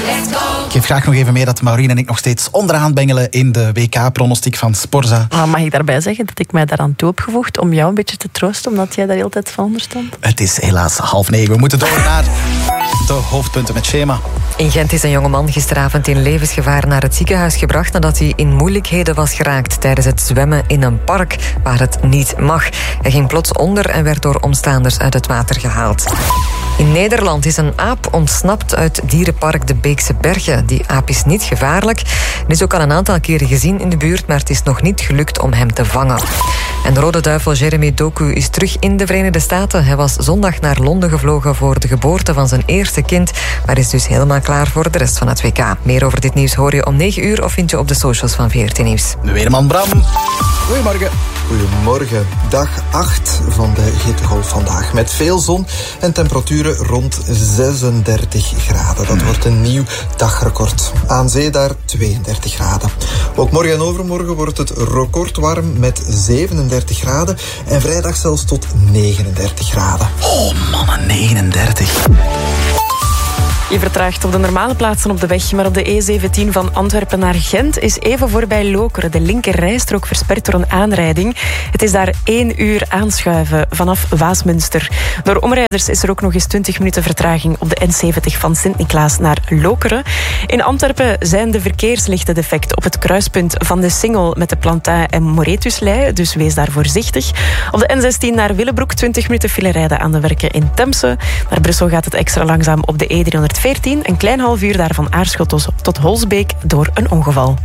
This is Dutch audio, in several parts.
Ik geef graag nog even mee dat Maureen en ik nog steeds onderaan bengelen in de WK-pronostiek van Sporza. Mag ik daarbij zeggen dat ik mij daaraan toe heb gevoegd om jou een beetje te troosten, omdat jij daar de hele tijd van onder stond? Het is helaas 8:30. We moeten door naar de hoofdpunten met Shema. In Gent is een jongeman gisteravond in levensgevaar naar het ziekenhuis gebracht nadat hij in moeilijkheden was geraakt tijdens het zwemmen in een park waar het niet mag. Hij ging plots onder en werd door omstaanders uit het water gehaald. In Nederland is een aap ontsnapt uit dierenpark de Beekse Bergen. Die aap is niet gevaarlijk. Hij is ook al een aantal keren gezien in de buurt, maar het is nog niet gelukt om hem te vangen. En de rode duivel Jeremy Doku is terug in de Verenigde Staten. Hij was zondag naar Londen gevlogen voor de geboorte van zijn eerste kind, maar is dus helemaal klaar voor de rest van het WK. Meer over dit nieuws hoor je om 9:00 of vind je op de socials van VRT Nieuws. De weerman Bram. Goedemorgen. Goedemorgen, dag 8 van de hittegolf vandaag. Met veel zon en temperaturen rond 36 graden. Dat wordt een nieuw dagrecord. Aan zee daar 32 graden. Ook morgen en overmorgen wordt het recordwarm met 37 graden. En vrijdag zelfs tot 39 graden. Oh mannen, 39. Je vertraagt op de normale plaatsen op de weg, maar op de E17 van Antwerpen naar Gent is even voorbij Lokeren de linker rijstrook versperd door een aanrijding. Het is daar 1 uur aanschuiven vanaf Waasmunster. Door omrijders is er ook nog eens 20 minuten vertraging op de N70 van Sint-Niklaas naar Lokeren. In Antwerpen zijn de verkeerslichten defect op het kruispunt van de Singel met de Plantain en Moretuslei, dus wees daar voorzichtig. Op de N16 naar Willebroek 20 minuten file rijden aan de werken in Temse. Naar Brussel gaat het extra langzaam op de E314, een klein half uur daar van Aarschot tot Holsbeek door een ongeval.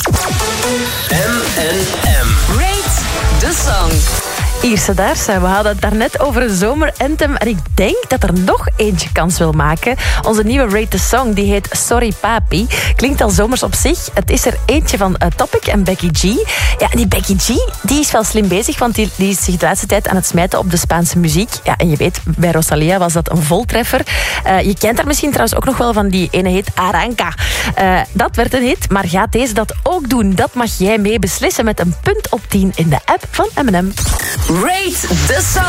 M&M. Rate the song. Ierse Daarsa, we hadden het daarnet over een zomeranthem en ik denk dat er nog eentje kans wil maken. Onze nieuwe Rate the Song, die heet Sorry Papi. Klinkt al zomers op zich. Het is er eentje van Topic en Becky G. Ja, die Becky G, die is wel slim bezig, want die is zich de laatste tijd aan het smijten op de Spaanse muziek. Ja, en je weet, bij Rosalía was dat een voltreffer. Je kent haar misschien trouwens ook nog wel van die ene hit Aranca. Dat werd een hit, maar gaat deze dat ook doen? Dat mag jij mee beslissen met een punt op 10 in de app van M&M. Rate the song.